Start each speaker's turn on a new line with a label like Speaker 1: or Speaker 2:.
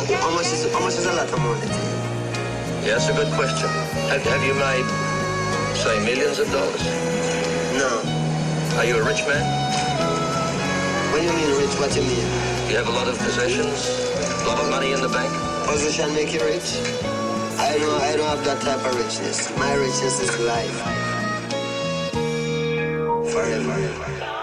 Speaker 1: How much is a lot of money to you?
Speaker 2: Yeah, that's a good question. Have you made, say, millions of dollars?
Speaker 1: No.
Speaker 2: Are you a rich man?
Speaker 1: When you mean rich, what you mean?
Speaker 2: You have a lot of possessions? A lot of money in the bank?
Speaker 1: Position make you rich? I don't have that type of richness. My richness is life. Forever.